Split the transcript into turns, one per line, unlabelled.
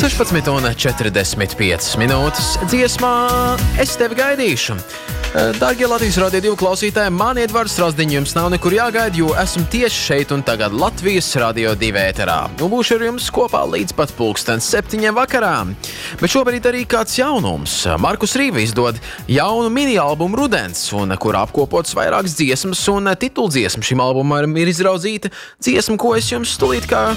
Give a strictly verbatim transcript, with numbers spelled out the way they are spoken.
sešpadsmit un četrdesmit piecas minūtes dziesmā Es tevi gaidīšu. Dārgie Latvijas Radio divi klausītāji, man Edvards Strasdiņš jums nav nekur jāgaida, jo esmu tieši šeit un tagad Latvijas Radio divi ēterā. Un būšu ar jums kopā līdz pat pulksten septiņiem vakarā. Bet šobrīd arī kāds jaunums. Markus Rīva izdod jaunu mini-albumu Rudens, un kurā apkopots vairākas dziesmas un tituldziesmas. Šim albumam ir izraudzīta dziesma, ko es jums stulīt kā